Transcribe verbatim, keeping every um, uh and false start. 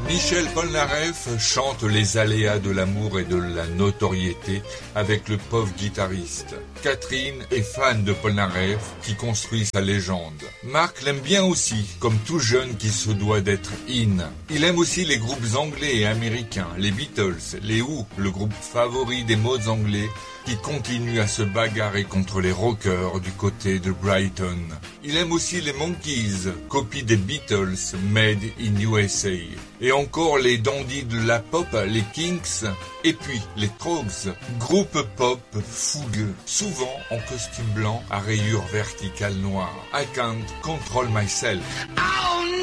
Michel Polnareff chante les aléas de l'amour et de la notoriété avec le pauvre guitariste. Catherine est fan de Polnareff qui construit sa légende. Marc l'aime bien aussi, comme tout jeune qui se doit d'être in. Il aime aussi les groupes anglais et américains, les Beatles, les Who, le groupe favori des mods anglais, qui continue à se bagarrer contre les rockers du côté de Brighton. Il aime aussi les Monkees, copie des Beatles, made in U S A. Et encore les dandys de la pop, les Kinks, et puis les Troggs, groupe pop fougueux, souvent en costume blanc à rayures verticales noires. I can't control myself. Oh,